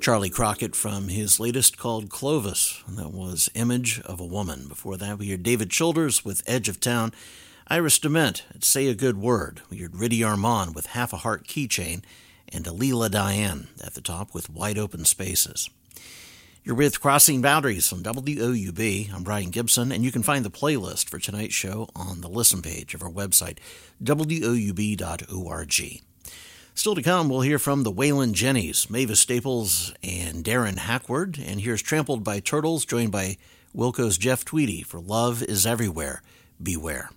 Charlie Crockett from his latest called Clovis, and that was Image of a Woman. Before that, we heard David Childers with Edge of Town, Iris DeMent at Say a Good Word. We heard Riddy Armand with Half a Heart Keychain, and Alila Diane at the top with Wide Open Spaces. You're with Crossing Boundaries on WOUB. I'm Brian Gibson, and you can find the playlist for tonight's show on the listen page of our website, woub.org. Still to come, we'll hear from the Waylon Jennys, Mavis Staples, and Darren Hackward. And here's Trampled by Turtles, joined by Wilco's Jeff Tweedy for Love is Everywhere. Beware.